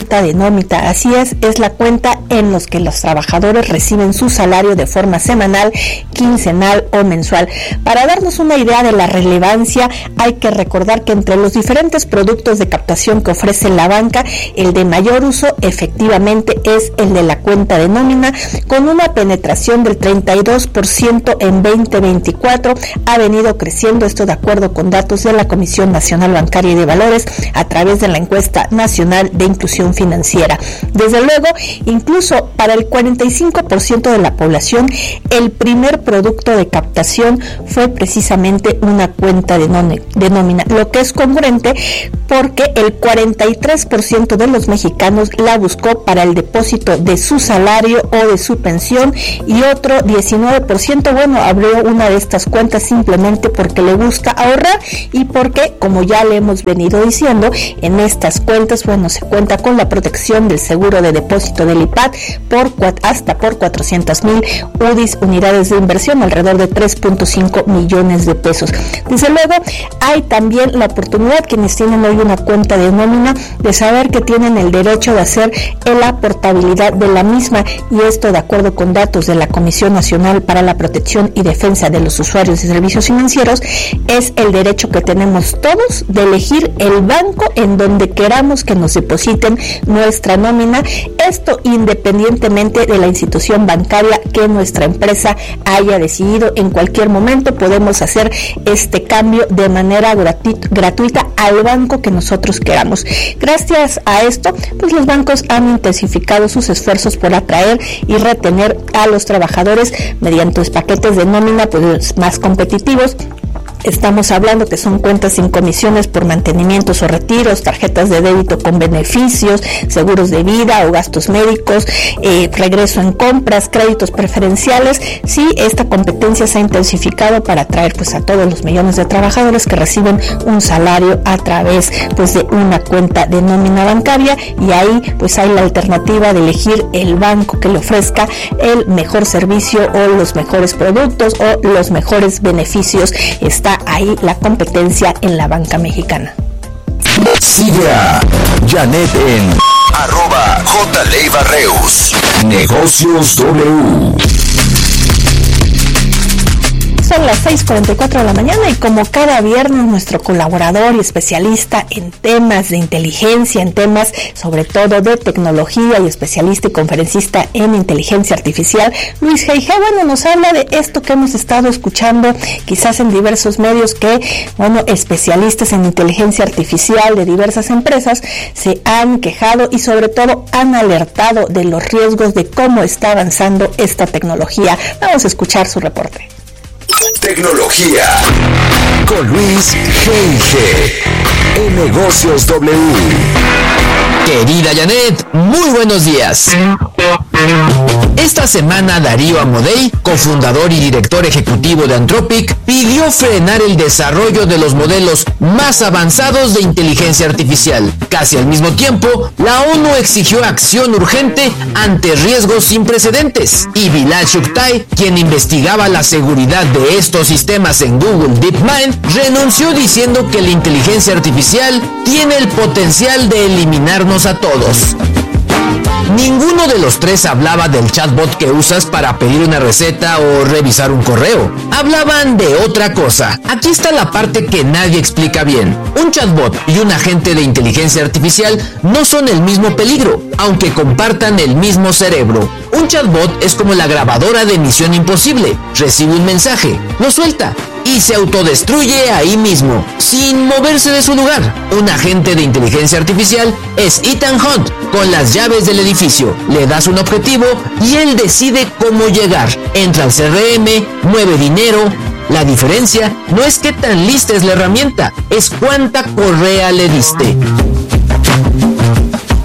cuenta de nómina. Así es la cuenta en los que los trabajadores reciben su salario de forma semanal, quincenal o mensual. Para darnos una idea de la relevancia, hay que recordar que entre los diferentes productos de captación que ofrece la banca, el de mayor uso efectivamente es el de la cuenta de nómina, con una penetración del 32% en 2024. Ha venido creciendo, esto de acuerdo con datos de la Comisión Nacional Bancaria y de Valores a través de la encuesta nacional de inclusión financiera. Desde luego, incluso para el 45% de la población, el primer producto de captación fue precisamente una cuenta de nómina, lo que es congruente porque el 43% de los mexicanos la buscó para el depósito de su salario o de su pensión, y otro 19%, abrió una de estas cuentas simplemente porque le gusta ahorrar y porque, como ya le hemos venido diciendo, en estas cuentas, se cuenta con la protección del seguro de depósito del IPAD hasta por 400,000 UDIs, unidades de inversión, alrededor de 3.5 millones de pesos. Desde luego, hay también la oportunidad, quienes tienen hoy una cuenta de nómina, de saber que tienen el derecho de hacer la portabilidad de la misma, y esto de acuerdo con datos de la Comisión Nacional para la Protección y Defensa de los Usuarios de Servicios Financieros, es el derecho que tenemos todos de elegir el banco en donde queramos que nos depositen nuestra nómina, esto independientemente de la institución bancaria que nuestra empresa haya decidido. En cualquier momento podemos hacer este cambio de manera gratuita al banco que nosotros queramos. Gracias a esto, los bancos han intensificado sus esfuerzos por atraer y retener a los trabajadores mediante paquetes de nómina más competitivos. Estamos hablando que son cuentas sin comisiones por mantenimientos o retiros, tarjetas de débito con beneficios, seguros de vida o gastos médicos, regreso en compras, créditos preferenciales. Sí, esta competencia se ha intensificado para atraer a todos los millones de trabajadores que reciben un salario a través de una cuenta de nómina bancaria, y ahí hay la alternativa de elegir el banco que le ofrezca el mejor servicio o los mejores productos o los mejores beneficios. Está ahí la competencia en la banca mexicana. Sigue a Janet en @JLeiva-Reus. Negocios W. Son las 6:44 de la mañana, y como cada viernes, nuestro colaborador y especialista en temas de inteligencia, en temas sobre todo de tecnología, y especialista y conferencista en inteligencia artificial, Luis G.I.G., nos habla de esto que hemos estado escuchando quizás en diversos medios, que especialistas en inteligencia artificial de diversas empresas se han quejado y sobre todo han alertado de los riesgos de cómo está avanzando esta tecnología. Vamos a escuchar su reporte. Tecnología con Luis G.I.G. en Negocios W. Querida Janet, muy buenos días. Esta semana Darío Amodei, cofundador y director ejecutivo de Anthropic, pidió frenar el desarrollo de los modelos más avanzados de inteligencia artificial. Casi al mismo tiempo, la ONU exigió acción urgente ante riesgos sin precedentes, y Bilal Shuktai, quien investigaba la seguridad de estos sistemas en Google DeepMind, renunció diciendo que la inteligencia artificial tiene el potencial de eliminarnos a todos. Ninguno de los tres hablaba del chatbot que usas para pedir una receta o revisar un correo. Hablaban de otra cosa. Aquí está la parte que nadie explica bien. Un chatbot y un agente de inteligencia artificial no son el mismo peligro, aunque compartan el mismo cerebro. Un chatbot es como la grabadora de Misión Imposible. Recibe un mensaje, lo suelta y se autodestruye ahí mismo, sin moverse de su lugar. Un agente de inteligencia artificial es Ethan Hunt, con las llaves del edificio. Le das un objetivo y él decide cómo llegar. Entra al CRM, mueve dinero. La diferencia no es qué tan lista es la herramienta, es cuánta correa le diste.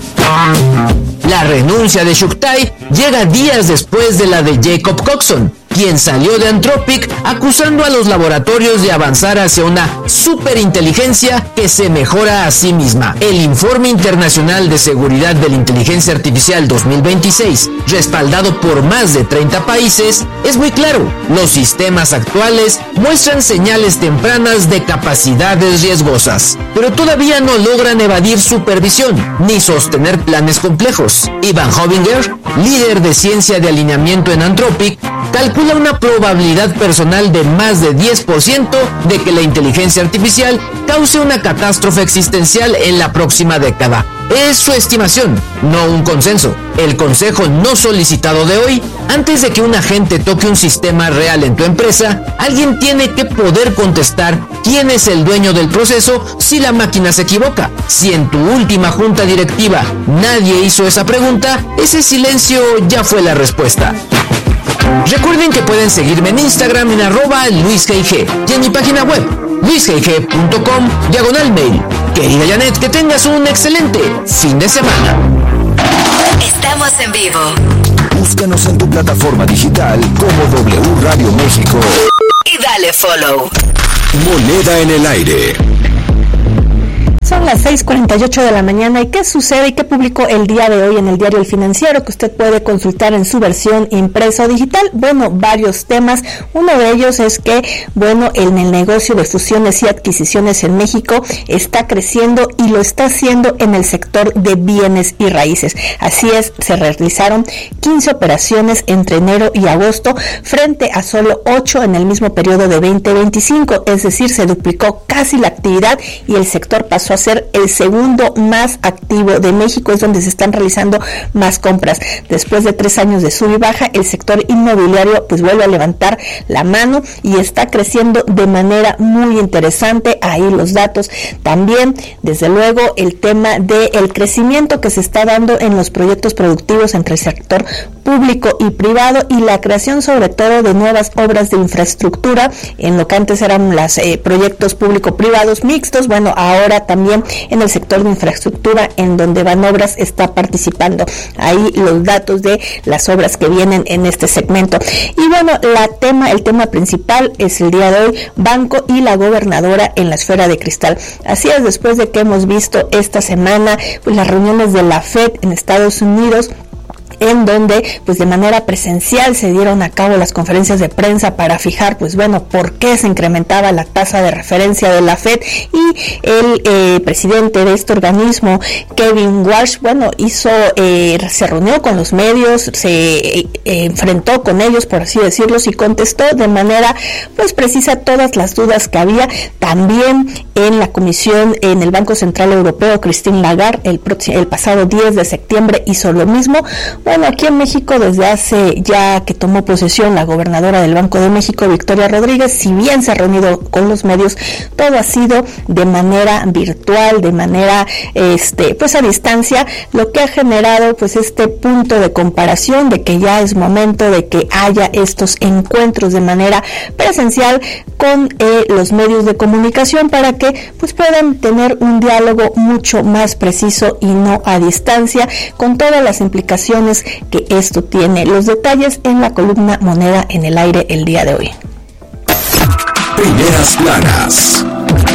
La renuncia de Shuktai llega días después de la de Jacob Coxon, quien salió de Anthropic acusando a los laboratorios de avanzar hacia una superinteligencia que se mejora a sí misma. El Informe Internacional de Seguridad de la Inteligencia Artificial 2026, respaldado por más de 30 países, es muy claro. Los sistemas actuales muestran señales tempranas de capacidades riesgosas, pero todavía no logran evadir supervisión ni sostener planes complejos. Ivan Hovinger, líder de ciencia de alineamiento en Anthropic, calcula una probabilidad personal de más de 10% de que la inteligencia artificial cause una catástrofe existencial en la próxima década. Es su estimación, no un consenso. El consejo no solicitado de hoy: antes de que un agente toque un sistema real en tu empresa, alguien tiene que poder contestar quién es el dueño del proceso si la máquina se equivoca. Si en tu última junta directiva nadie hizo esa pregunta, ese silencio ya fue la respuesta. Recuerden que pueden seguirme en Instagram en @LuisGG y en mi página web luisgg.com/mail. Querida Janet, que tengas un excelente fin de semana. Estamos en vivo. Búscanos en tu plataforma digital como W Radio México. Y dale follow. Moneda en el aire. Son las 6:48 de la mañana. ¿Y qué sucede y qué publicó el día de hoy en el diario El Financiero, que usted puede consultar en su versión impresa o digital? Bueno, varios temas. Uno de ellos es que, bueno, en el negocio de fusiones y adquisiciones en México está creciendo y lo está haciendo en el sector de bienes y raíces. Así es, se realizaron 15 operaciones entre enero y agosto frente a solo 8 en el mismo periodo de 2025. Es decir, se duplicó casi la actividad y el sector pasó a ser el segundo más activo de México. Es donde se están realizando más compras. Después de 3 años de sub y baja, el sector inmobiliario pues vuelve a levantar la mano y está creciendo de manera muy interesante. Ahí los datos. También, desde luego, el tema del crecimiento que se está dando en los proyectos productivos entre el sector público y privado y la creación sobre todo de nuevas obras de infraestructura en lo que antes eran los proyectos público-privados mixtos. Bueno, ahora también en el sector de infraestructura, en donde Banobras está participando. Ahí los datos de las obras que vienen en este segmento. Y bueno, el tema principal es el día de hoy: banco y la gobernadora en la esfera de cristal. Así es, después de que hemos visto esta semana pues las reuniones de la FED en Estados Unidos, en donde pues de manera presencial se dieron a cabo las conferencias de prensa para fijar pues bueno por qué se incrementaba la tasa de referencia de la FED, y el presidente de este organismo, Kevin Warsh, bueno, se reunió con los medios, se enfrentó con ellos, por así decirlo, y contestó de manera pues precisa todas las dudas que había. También en la comisión en el Banco Central Europeo, Christine Lagarde, el pasado 10 de septiembre hizo lo mismo. Bueno, aquí en México, desde hace ya que tomó posesión la gobernadora del Banco de México, Victoria Rodríguez, si bien se ha reunido con los medios, todo ha sido de manera virtual, de manera pues a distancia, lo que ha generado pues este punto de comparación de que ya es momento de que haya estos encuentros de manera presencial con los medios de comunicación para que pues puedan tener un diálogo mucho más preciso y no a distancia, con todas las implicaciones que esto tiene. Los detalles en la columna Moneda en el Aire el día de hoy. Primeras planas.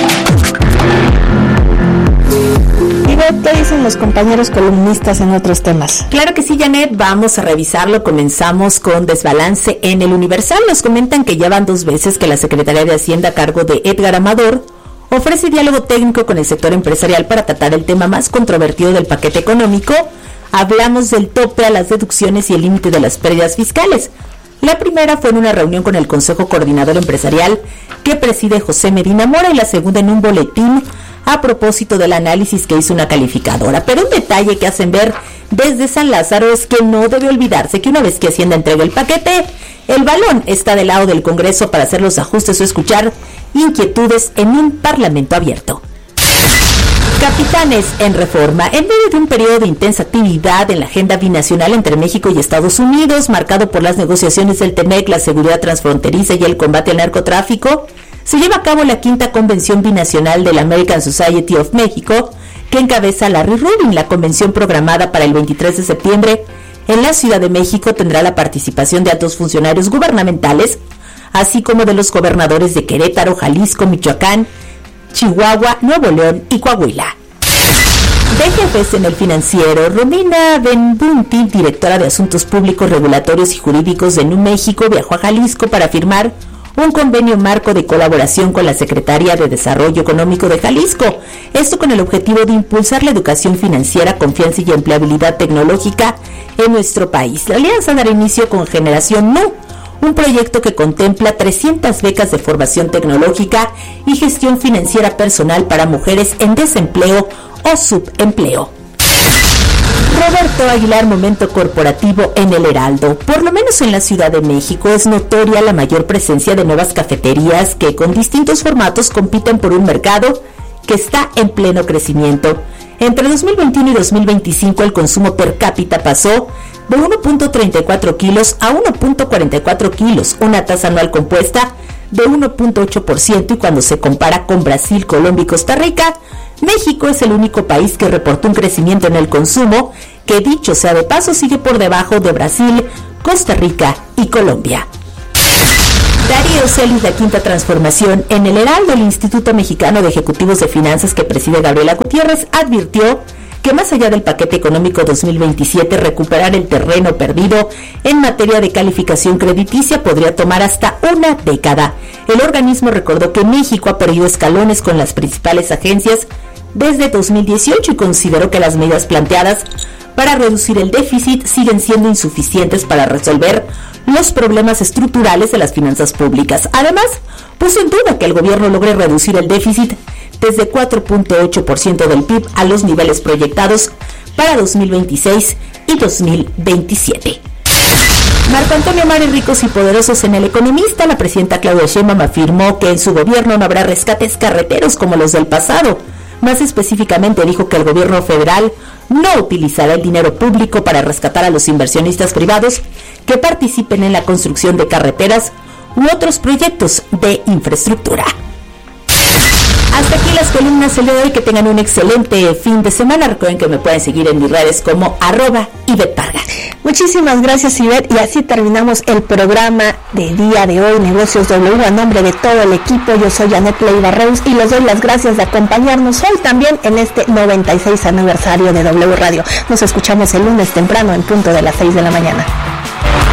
¿Qué dicen los compañeros columnistas en otros temas? Claro que sí, Janet, vamos a revisarlo. Comenzamos con desbalance en el Universal. Nos comentan que ya van 2 veces que la Secretaría de Hacienda, a cargo de Edgar Amador, ofrece diálogo técnico con el sector empresarial para tratar el tema más controvertido del paquete económico. Hablamos del tope a las deducciones y el límite de las pérdidas fiscales. La primera fue en una reunión con el Consejo Coordinador Empresarial que preside José Medina Mora, y la segunda en un boletín a propósito del análisis que hizo una calificadora. Pero un detalle que hacen ver desde San Lázaro es que no debe olvidarse que una vez que Hacienda entregue el paquete, el balón está del lado del Congreso para hacer los ajustes o escuchar inquietudes en un Parlamento abierto. Capitanes en Reforma. En medio de un periodo de intensa actividad en la agenda binacional entre México y Estados Unidos, marcado por las negociaciones del TEMEC, la seguridad transfronteriza y el combate al narcotráfico, se lleva a cabo la 5ª Convención Binacional de la American Society of Mexico, que encabeza Larry Rubin. La convención, programada para el 23 de septiembre En la Ciudad de México tendrá la participación de altos funcionarios gubernamentales, así como de los gobernadores de Querétaro, Jalisco, Michoacán, Chihuahua, Nuevo León y Coahuila. De jefes en el Financiero, Romina Benbunti, directora de Asuntos Públicos, Regulatorios y Jurídicos de NUMéxico, viajó a Jalisco para firmar un convenio marco de colaboración con la Secretaría de Desarrollo Económico de Jalisco, esto con el objetivo de impulsar la educación financiera, confianza y empleabilidad tecnológica en nuestro país. La alianza dará inicio con Generación Nu, un proyecto que contempla 300 becas de formación tecnológica y gestión financiera personal para mujeres en desempleo o subempleo. Roberto Aguilar, momento corporativo en el Heraldo. Por lo menos en la Ciudad de México es notoria la mayor presencia de nuevas cafeterías que con distintos formatos compiten por un mercado que está en pleno crecimiento. Entre 2021 y 2025 el consumo per cápita pasó de 1.34 kilos a 1.44 kilos, una tasa anual compuesta de 1.8%, y cuando se compara con Brasil, Colombia y Costa Rica, México es el único país que reportó un crecimiento en el consumo, que dicho sea de paso sigue por debajo de Brasil, Costa Rica y Colombia. Darío Celis, la quinta transformación. En el Heraldo, el Instituto Mexicano de Ejecutivos de Finanzas, que preside Gabriela Gutiérrez, advirtió que más allá del paquete económico 2027, recuperar el terreno perdido en materia de calificación crediticia podría tomar hasta una década. El organismo recordó que México ha perdido escalones con las principales agencias desde 2018 y consideró que las medidas planteadas para reducir el déficit siguen siendo insuficientes para resolver los problemas estructurales de las finanzas públicas. Además, puso en duda que el gobierno logre reducir el déficit desde 4.8% del PIB a los niveles proyectados para 2026 y 2027. Marco Antonio Mari, ricos y poderosos. En El Economista, la presidenta Claudia Sheinbaum afirmó que en su gobierno no habrá rescates carreteros como los del pasado. Más específicamente dijo que el gobierno federal no utilizará el dinero público para rescatar a los inversionistas privados que participen en la construcción de carreteras u otros proyectos de infraestructura. Hasta aquí las columnas el día de hoy. Que tengan un excelente fin de semana. Recuerden que me pueden seguir en mis redes como @IvetParga. Muchísimas gracias, Ivette, y así terminamos el programa de día de hoy, Negocios W. A nombre de todo el equipo, yo soy Janet Leiva Reus y les doy las gracias de acompañarnos hoy también en este 96 aniversario de W Radio. Nos escuchamos el lunes temprano en punto de las 6 de la mañana.